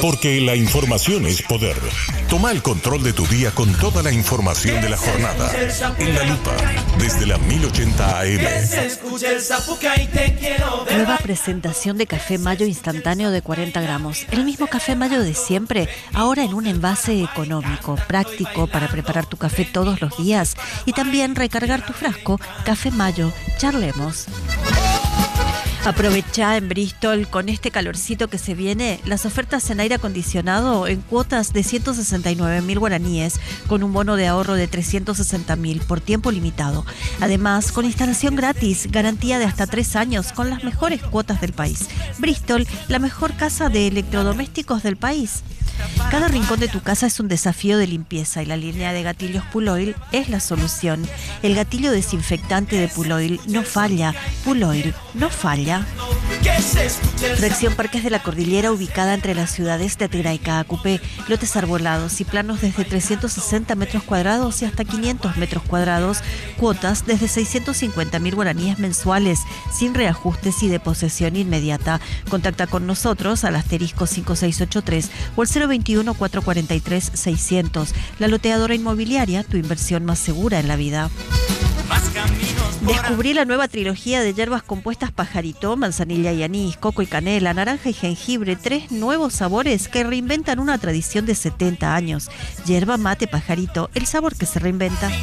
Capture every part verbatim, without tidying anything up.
Porque la información es poder. Toma el control de tu día con toda la información de la jornada. En La Lupa, desde la mil ochenta A M. Nueva presentación de Café Mayo instantáneo de cuarenta gramos. El mismo Café Mayo de siempre, ahora en un envase económico, práctico para preparar tu café todos los días y también recargar tu frasco. Café Mayo, charlemos. Aprovecha en Bristol con este calorcito que se viene las ofertas en aire acondicionado en cuotas de ciento sesenta y nueve mil guaraníes con un bono de ahorro de trescientos sesenta mil por tiempo limitado. Además, con instalación gratis, garantía de hasta tres años con las mejores cuotas del país. Bristol, la mejor casa de electrodomésticos del país. Cada rincón de tu casa es un desafío de limpieza y la línea de gatillos Puloil es la solución. El gatillo desinfectante de Puloil no falla. Puloil no falla. Fracción Parques de la Cordillera, ubicada entre las ciudades de Atirá y Caacupé. Lotes arbolados y planos desde trescientos sesenta metros cuadrados y hasta quinientos metros cuadrados. Cuotas desde seiscientos cincuenta mil guaraníes mensuales, sin reajustes y de posesión inmediata. Contacta con nosotros al asterisco cinco seis ocho tres o el cero veintiuno, cuatrocientos cuarenta y tres, seiscientos. La Loteadora Inmobiliaria, tu inversión más segura en la vida. Descubrí la nueva trilogía de hierbas compuestas Pajarito, manzanilla y anís, coco y canela, naranja y jengibre, tres nuevos sabores que reinventan una tradición de setenta años. Yerba mate Pajarito, el sabor que se reinventa.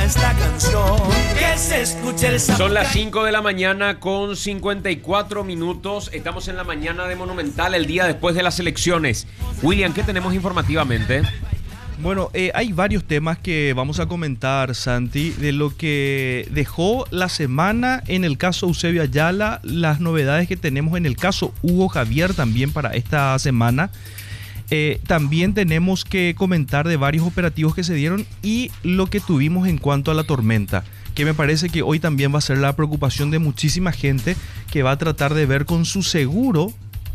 Son las cinco de la mañana con cincuenta y cuatro minutos. Estamos en la mañana de Monumental, el día después de las elecciones. William, ¿qué tenemos informativamente? Bueno, eh, hay varios temas que vamos a comentar, Santi, de lo que dejó la semana en el caso Eusebio Ayala, las novedades que tenemos en el caso Hugo Javier también para esta semana. Eh, también tenemos que comentar de varios operativos que se dieron y lo que tuvimos en cuanto a la tormenta, que me parece que hoy también va a ser la preocupación de muchísima gente que va a tratar de ver con su seguro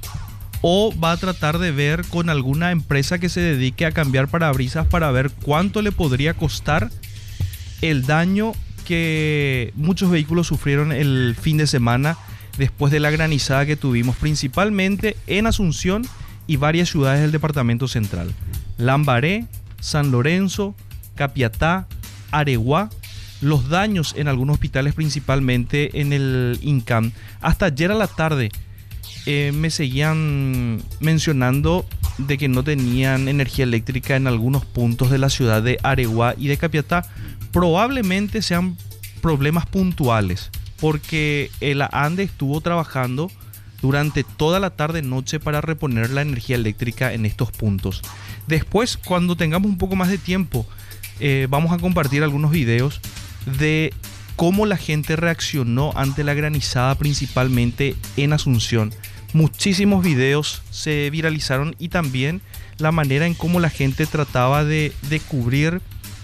o va a tratar de ver con alguna empresa que se dedique a cambiar parabrisas para ver cuánto le podría costar el daño que muchos vehículos sufrieron el fin de semana después de la granizada que tuvimos principalmente en Asunción y varias ciudades del departamento central. Lambaré, San Lorenzo, Capiatá, Areguá. Los daños en algunos hospitales, principalmente en el INCAM. Hasta ayer a la tarde Eh, me seguían mencionando de que no tenían energía eléctrica en algunos puntos de la ciudad de Areguá y de Capiatá. Probablemente sean problemas puntuales, porque el ANDE estuvo trabajando durante toda la tarde-noche para reponer la energía eléctrica en estos puntos. Después, cuando tengamos un poco más de tiempo, eh, vamos a compartir algunos videos de cómo la gente reaccionó ante la granizada, principalmente en Asunción. Muchísimos videos se viralizaron y también la manera en cómo la gente trataba de, de cubrir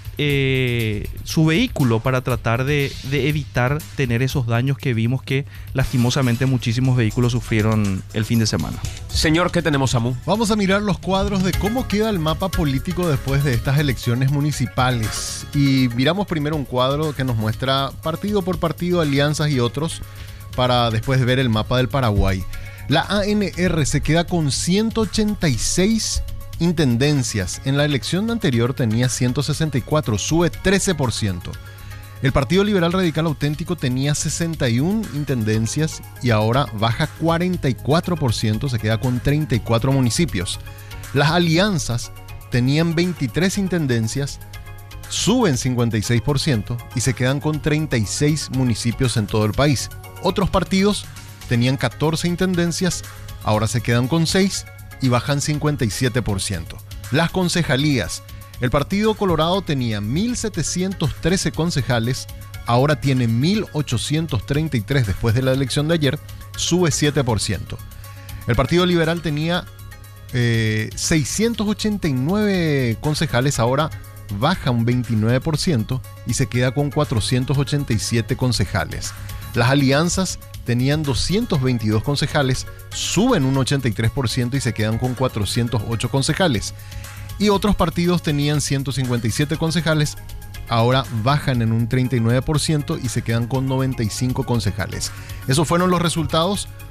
eh, su vehículo para tratar de, de evitar tener esos daños que vimos que lastimosamente muchísimos vehículos sufrieron el fin de semana. Señor, ¿qué tenemos, Samu? Vamos a mirar los cuadros de cómo queda el mapa político después de estas elecciones municipales. Y miramos primero un cuadro que nos muestra partido por partido, alianzas y otros, para después ver el mapa del Paraguay. La A N R se queda con ciento ochenta y seis intendencias. En la elección anterior tenía ciento sesenta y cuatro, sube trece por ciento. El Partido Liberal Radical Auténtico tenía sesenta y una intendencias y ahora baja cuarenta y cuatro por ciento, se queda con treinta y cuatro municipios. Las alianzas tenían veintitrés intendencias, suben cincuenta y seis por ciento y se quedan con treinta y seis municipios en todo el país. Otros partidos tenían catorce intendencias, ahora se quedan con seis y bajan cincuenta y siete por ciento. Las concejalías. El Partido Colorado tenía mil setecientos trece concejales, ahora tiene mil ochocientos treinta y tres después de la elección de ayer, sube siete por ciento. El Partido Liberal tenía eh, seiscientos ochenta y nueve concejales, ahora baja un veintinueve por ciento y se queda con cuatrocientos ochenta y siete concejales. Las alianzas tenían doscientos veintidós concejales, suben un ochenta y tres por ciento y se quedan con cuatrocientos ocho concejales. Y otros partidos tenían ciento cincuenta y siete concejales, ahora bajan en un treinta y nueve por ciento y se quedan con noventa y cinco concejales. Esos fueron los resultados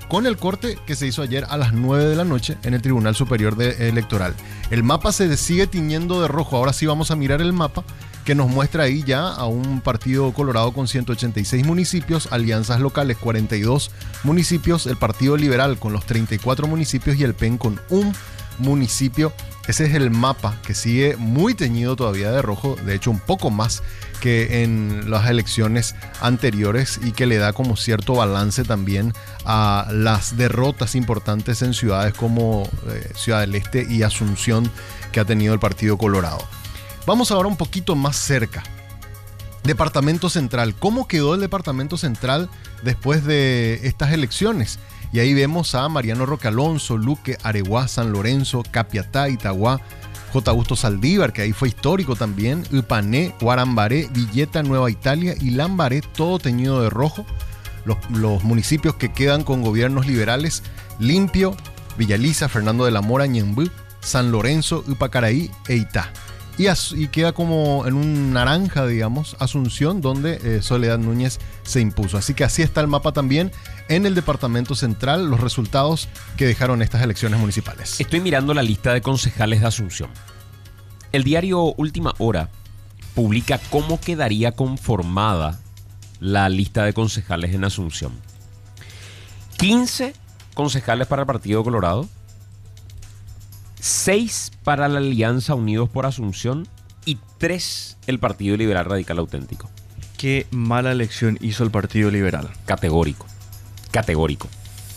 con el corte que se hizo ayer a las nueve de la noche en el Tribunal Superior de, Electoral. El mapa se sigue tiñendo de rojo. Ahora sí vamos a mirar el mapa que nos muestra ahí ya a un Partido Colorado con ciento ochenta y seis municipios, alianzas locales cuarenta y dos municipios, el Partido Liberal con los treinta y cuatro municipios y el P E N con un municipio. Ese es el mapa que sigue muy teñido todavía de rojo, de hecho un poco más que en las elecciones anteriores, y que le da como cierto balance también a las derrotas importantes en ciudades como eh, Ciudad del Este y Asunción que ha tenido el Partido Colorado. Vamos ahora un poquito más cerca. Departamento Central. ¿Cómo quedó el Departamento Central después de estas elecciones? Y ahí vemos a Mariano Roque Alonso, Luque, Areguá, San Lorenzo, Capiatá, Itagua, J. Augusto Saldívar, que ahí fue histórico también, Upané, Guarambaré, Villeta, Nueva Italia y Lambaré, todo teñido de rojo. Los, los municipios que quedan con gobiernos liberales: Limpio, Villaliza, Fernando de la Mora, Ñembú, San Lorenzo, Upacaraí e Itá. Y, as, y queda como en un naranja, digamos, Asunción, donde eh, Soledad Núñez se impuso. Así que así está el mapa también en el Departamento Central, los resultados que dejaron estas elecciones municipales. Estoy mirando la lista de concejales de Asunción. El diario Última Hora publica cómo quedaría conformada la lista de concejales en Asunción. quince concejales para el Partido Colorado, seis para la Alianza Unidos por Asunción y tres el Partido Liberal Radical Auténtico. Qué mala elección hizo el Partido Liberal. Categórico, categórico.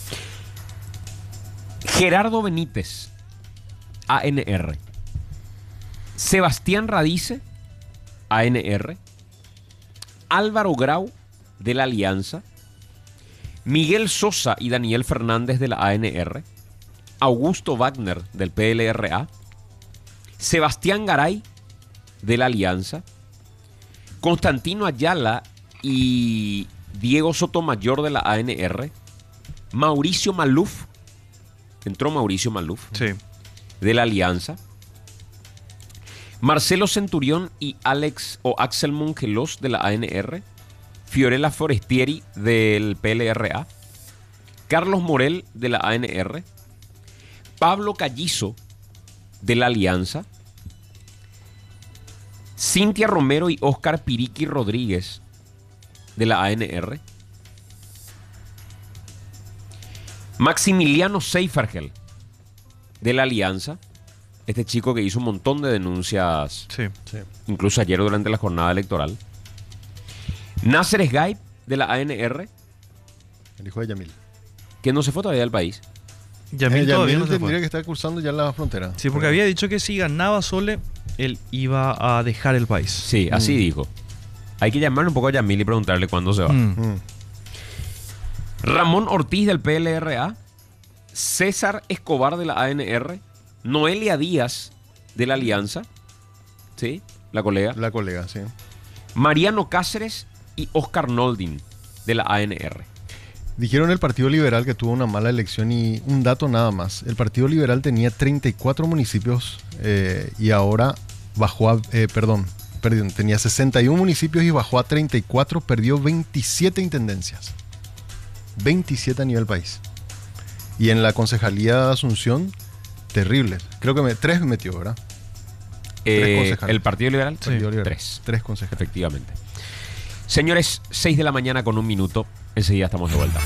Gerardo Benítez, A N R. Sebastián Radice, A N R. Álvaro Grau, de la Alianza. Miguel Sosa y Daniel Fernández, de la A N R. Augusto Wagner, del P L R A, Sebastián Garay, de la Alianza, Constantino Ayala y Diego Sotomayor, de la A N R, Mauricio Maluf, entró Mauricio Maluf, sí, de la Alianza, Marcelo Centurión y Alex o Axel Mongelos, de la A N R, Fiorella Forestieri, del P L R A, Carlos Morel, de la A N R, Pablo Callizo, de la Alianza, Cintia Romero y Óscar Piriqui Rodríguez, de la A N R, Maximiliano Seifergel, de la Alianza, este chico que hizo un montón de denuncias, sí, sí, incluso ayer durante la jornada electoral, Nasser Esgaib, de la A N R, el hijo de Yamil, que no se fue todavía del país. Yamil, eh, todavía Yamil no se tendría fue. que estar cruzando ya la frontera. Sí, porque pero... había dicho que si ganaba Sole, él iba a dejar el país. Sí, así Mm. dijo. Hay que llamarle un poco a Yamil y preguntarle cuándo se va. Mm. Mm. Ramón Ortiz, del P L R A, César Escobar, de la A N R, Noelia Díaz, de la Alianza, ¿sí? La colega. La colega, sí. Mariano Cáceres y Oscar Noldin, de la A N R. Dijeron el Partido Liberal que tuvo una mala elección, y un dato nada más. El Partido Liberal tenía treinta y cuatro municipios eh, y ahora bajó a... Eh, perdón, perdón, tenía sesenta y uno municipios y bajó a treinta y cuatro, perdió veintisiete intendencias. veintisiete a nivel país. Y en la concejalía de Asunción, terrible. Creo que me, tres metió, ¿verdad? Tres Eh, concejales. ¿El Partido Liberal? Sí, Partido Liberal. Tres. Tres concejales. Efectivamente. Señores, seis de la mañana con un minuto. Enseguida estamos de vuelta.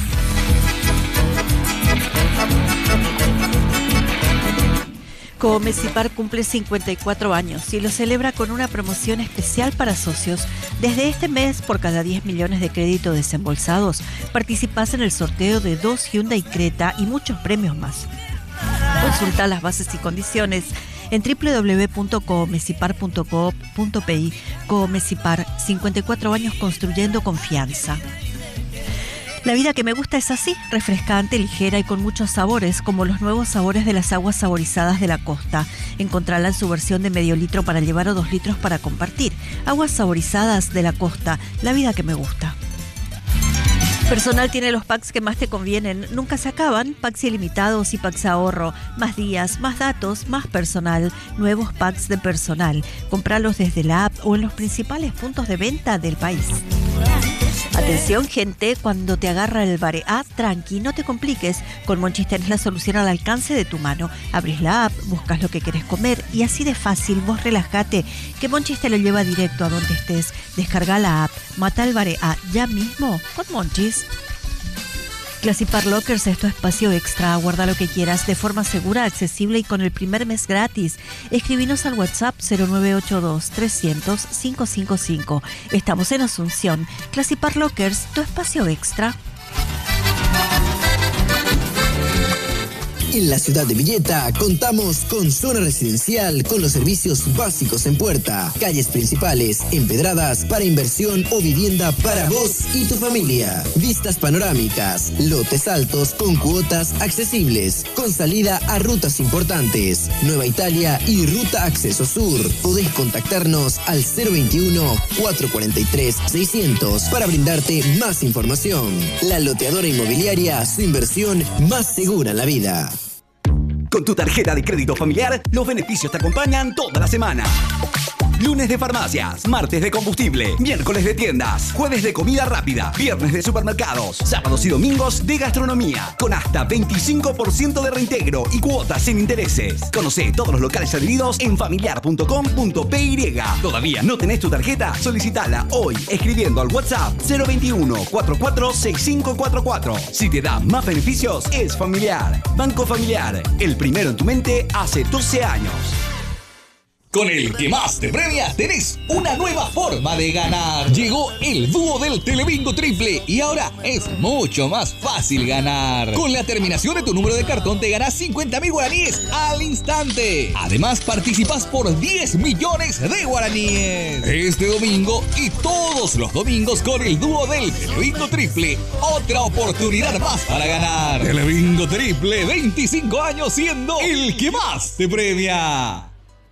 Comecipar cumple cincuenta y cuatro años y lo celebra con una promoción especial para socios. Desde este mes, por cada diez millones de créditos desembolsados, participás en el sorteo de dos Hyundai Creta y muchos premios más. Consulta las bases y condiciones en doble u doble u doble u punto comecipar punto coop punto pi. Comecipar, cincuenta y cuatro años construyendo confianza. La vida que me gusta es así, refrescante, ligera y con muchos sabores, como los nuevos sabores de las aguas saborizadas de la costa. Encontrala en su versión de medio litro para llevar o dos litros para compartir. Aguas saborizadas de la costa, la vida que me gusta. Personal tiene los packs que más te convienen, nunca se acaban, packs ilimitados y packs ahorro, más días, más datos, más personal, nuevos packs de personal. Compralos desde la app o en los principales puntos de venta del país. Atención, gente, cuando te agarra el Barea, tranqui, no te compliques. Con Monchis tenés la solución al alcance de tu mano. Abrís la app, buscas lo que querés comer y así de fácil, vos relajate, que Monchis te lo lleva directo a donde estés. Descarga la app, mata el Barea ya mismo con Monchis. Classipar Lockers es tu espacio extra. Guarda lo que quieras de forma segura, accesible y con el primer mes gratis. Escribinos al WhatsApp cero nueve ocho dos, trescientos, quinientos cincuenta y cinco. Estamos en Asunción. Classipar Lockers, tu espacio extra. En la ciudad de Villeta contamos con zona residencial con los servicios básicos en puerta, calles principales, empedradas para inversión o vivienda para vos y tu familia. Vistas panorámicas, lotes altos con cuotas accesibles, con salida a rutas importantes, Nueva Italia y Ruta Acceso Sur. Podés contactarnos al cero veintiuno, cuatrocientos cuarenta y tres, seiscientos para brindarte más información. La Loteadora Inmobiliaria, su inversión más segura en la vida. Con tu tarjeta de crédito familiar, los beneficios te acompañan toda la semana. Lunes de farmacias, martes de combustible, miércoles de tiendas, jueves de comida rápida, viernes de supermercados, sábados y domingos de gastronomía, con hasta veinticinco por ciento de reintegro y cuotas sin intereses. Conocé todos los locales adheridos en familiar punto com punto p y. ¿Todavía no tenés tu tarjeta? Solicitala hoy escribiendo al WhatsApp cero veintiuno, cuarenta y cuatro, sesenta y cinco cuarenta y cuatro. Si te da más beneficios, es Familiar. Banco Familiar, el primero en tu mente hace doce años. Con el que más te premia, tenés una nueva forma de ganar. Llegó el dúo del Telebingo Triple y ahora es mucho más fácil ganar. Con la terminación de tu número de cartón te ganás cincuenta mil guaraníes al instante. Además, participás por diez millones de guaraníes. Este domingo y todos los domingos con el dúo del Telebingo Triple. Otra oportunidad más para ganar. Telebingo Triple, veinticinco años siendo el que más te premia.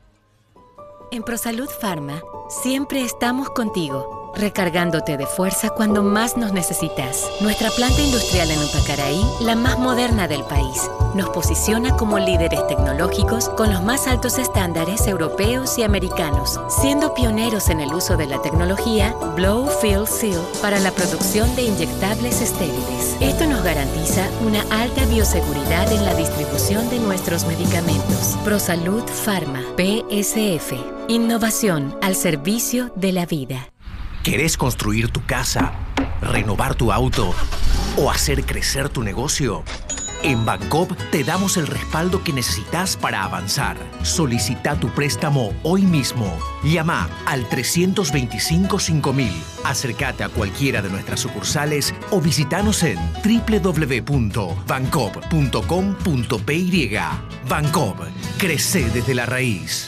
En ProSalud Pharma, siempre estamos contigo, recargándote de fuerza cuando más nos necesitas. Nuestra planta industrial en Umpacaraí, la más moderna del país, nos posiciona como líderes tecnológicos con los más altos estándares europeos y americanos, siendo pioneros en el uso de la tecnología Blow Fill Seal para la producción de inyectables estériles. Esto nos garantiza una alta bioseguridad en la distribución de nuestros medicamentos. ProSalud Pharma, P S F. Innovación al servicio de la vida. ¿Querés construir tu casa, renovar tu auto o hacer crecer tu negocio? En Bancoop te damos el respaldo que necesitas para avanzar. Solicita tu préstamo hoy mismo. Llama al trescientos veinticinco cinco mil. Acércate a cualquiera de nuestras sucursales o visitanos en doble u doble u doble u punto bancoop punto com punto p y. Bancoop, crece desde la raíz.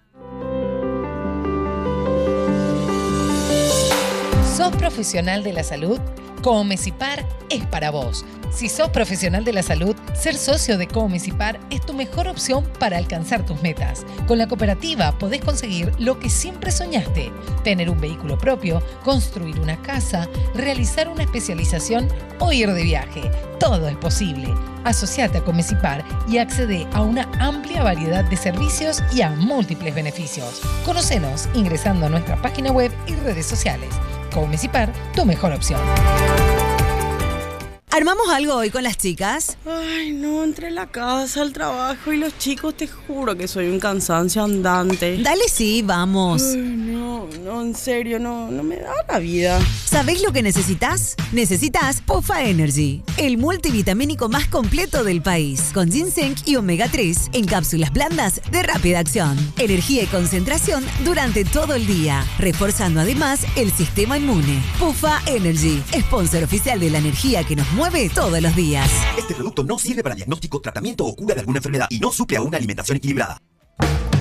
¿Sos profesional de la salud? Comecipar es para vos. Si sos profesional de la salud, ser socio de Comecipar es tu mejor opción para alcanzar tus metas. Con la cooperativa podés conseguir lo que siempre soñaste: tener un vehículo propio, construir una casa, realizar una especialización o ir de viaje. Todo es posible. Asociate a Comecipar y accede a una amplia variedad de servicios y a múltiples beneficios. Conocenos ingresando a nuestra página web y redes sociales. Comecipar, tu mejor opción. ¿Armamos algo hoy con las chicas? Ay, no, entre la casa, el trabajo y los chicos, te juro que soy un cansancio andante. Dale, sí, vamos. Ay, no, no, en serio, no, no me da la vida. ¿Sabés lo que necesitas? Necesitas Pufa Energy, el multivitamínico más completo del país, con ginseng y omega tres en cápsulas blandas de rápida acción. Energía y concentración durante todo el día, reforzando además el sistema inmune. Pufa Energy, sponsor oficial de la energía que nos mueve todos los días. Este producto no sirve para diagnóstico, tratamiento o cura de alguna enfermedad y no suple a una alimentación equilibrada.